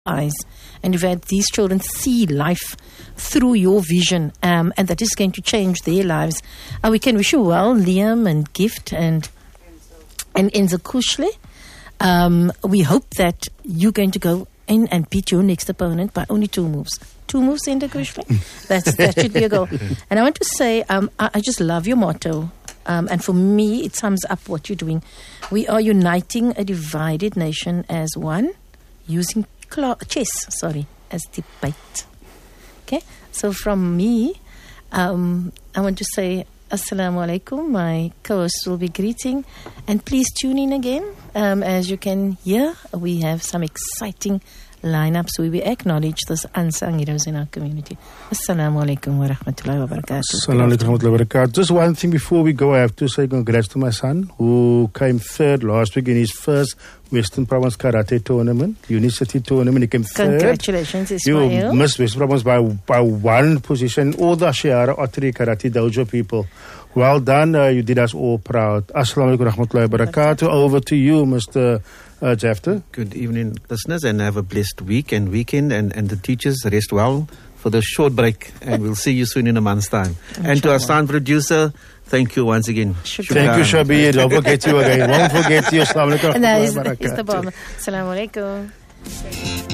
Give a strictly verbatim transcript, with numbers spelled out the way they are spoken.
eyes, and you've had these children see life through your vision, um, and that is going to change their lives. Uh, we can wish you well, Liam and Gift and and Enzo Kushle. Um, we hope that you're going to go in and beat your next opponent by only two moves. Two moves, Enzo Kushle. That's that should be a goal. And I want to say, um, I, I just love your motto. Um, and for me, it sums up what you're doing. We are uniting a divided nation as one, using cl- chess, sorry, as debate. Okay, so from me, um, I want to say Assalamu alaikum. My co-hosts will be greeting, and please tune in again. Um, as you can hear, we have some exciting lineups. We will acknowledge those unsung heroes in our community. Assalamu alaikum wa rahmatullahi wa barakatuh. Assalamu alaikum wa rahmatullahi wa barakatuh. Just one thing before we go, I have to say congrats to my son who came third last week in his first Western Province Karate tournament, Unicity tournament. He came third. Congratulations, Ismail. You missed Western Province by, by one position. All the Shiara Otri Karate Dojo people. Well done. Uh, you did us all proud. Assalamu alaikum wa rahmatullahi wa barakatuh. Over to you, Mister Uh, Jafta. Good evening, listeners, and have a blessed week and weekend. And, and the teachers, rest well for the short break. And we'll see you soon in a month's time. And to our sound producer, thank you once again. Shukran. Thank you, Shabir. Don't forget you again. Won't forget you. Assalamu alaikum. And that is, is the bomb. Assalamu alaikum.